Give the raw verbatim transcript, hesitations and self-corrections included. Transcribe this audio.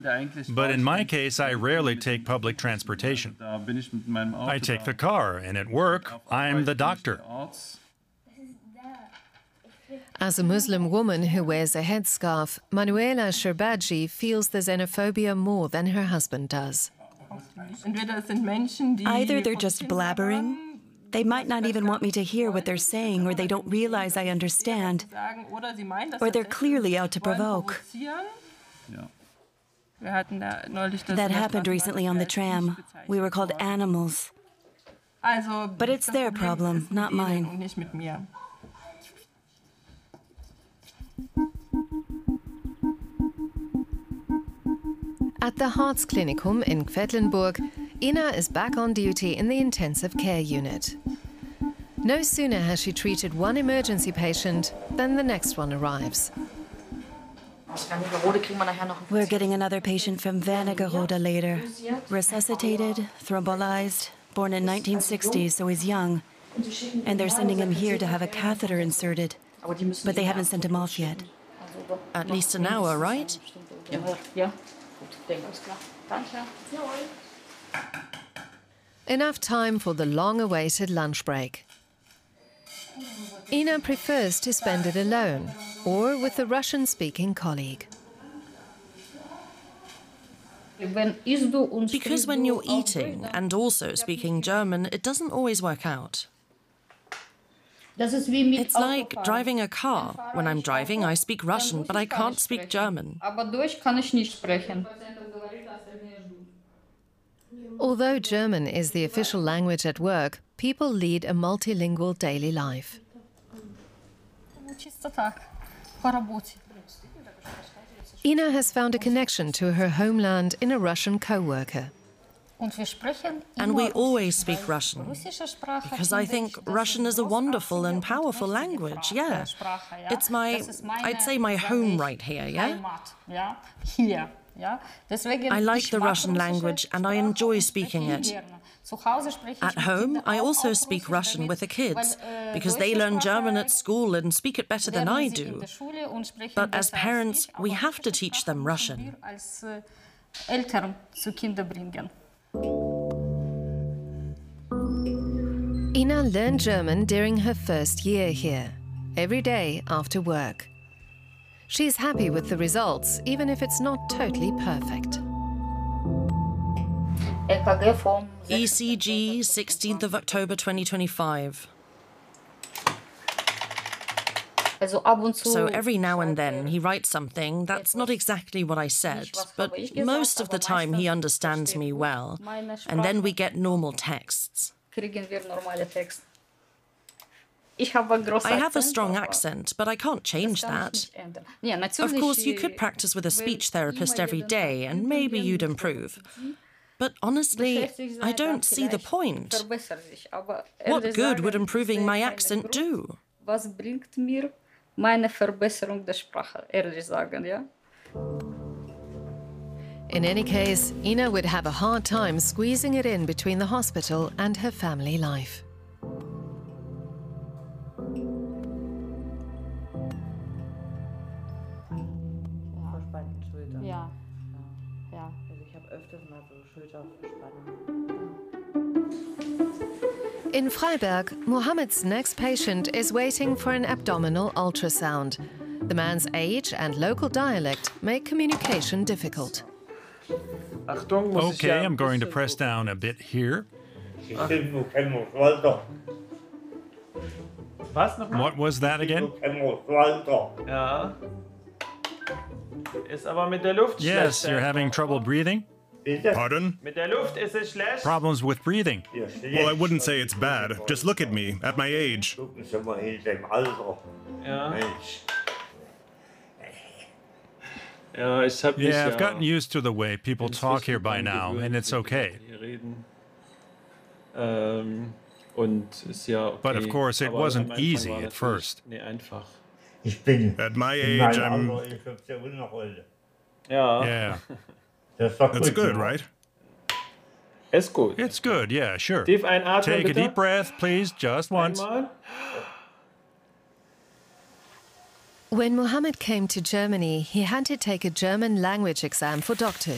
But in my case, I rarely take public transportation. I take the car, and at work, I'm the doctor. As a Muslim woman who wears a headscarf, Manuela Sherbadji feels the xenophobia more than her husband does. Either they're just blabbering, they might not even want me to hear what they're saying, or they don't realize I understand, or they're clearly out to provoke. That happened recently on the tram. We were called animals. But it's their problem, not mine. At the Hartsklinikum in Quedlinburg, Ina is back on duty in the intensive care unit. No sooner has she treated one emergency patient than the next one arrives. We're getting another patient from Wernigerode later. Resuscitated, thrombolized, born in nineteen sixty, so he's young. And they're sending him here to have a catheter inserted. But they haven't sent him off yet. At least an hour, right? Enough time for the long-awaited lunch break. Ina prefers to spend it alone or with a Russian-speaking colleague. Because when you're eating and also speaking German, it doesn't always work out. It's like driving a car. When I'm driving, I speak Russian, but I can't speak German. Although German is the official language at work, people lead a multilingual daily life. Ina has found a connection to her homeland in a Russian co-worker. And we always speak Russian, because I think Russian is a wonderful and powerful language, yeah. It's my, I'd say my home right here, yeah? I like the Russian language and I enjoy speaking it. At home, I also speak Russian with the kids, because they learn German at school and speak it better than I do. But as parents, we have to teach them Russian. Ina learned German during her first year here, every day after work. She's happy with the results, even if it's not totally perfect. E C G, sixteenth of October twenty twenty-five. So every now and then he writes something that's not exactly what I said, but most of the time he understands me well, and then we get normal texts. I have a strong accent, but I can't change that. Of course, you could practice with a speech therapist every day, and maybe you'd improve. But honestly, I don't see the point. What good would improving my accent do? In any case, Ina would have a hard time squeezing it in between the hospital and her family life. In Freiberg, Mohammed's next patient is waiting for an abdominal ultrasound. The man's age and local dialect make communication difficult. Okay, I'm going to press down a bit here. What was that again? Yes, you're having trouble breathing? Pardon? Problems with breathing. Well, I wouldn't say it's bad. Just look at me, at my age. Yeah, I've gotten used to the way people talk here by now, and it's okay. But of course, it wasn't easy at first. At my age, I'm... Yeah. That's good, right? It's good, yeah, sure. Take a deep breath, please, just once. When Mohammed came to Germany, he had to take a German language exam for doctors.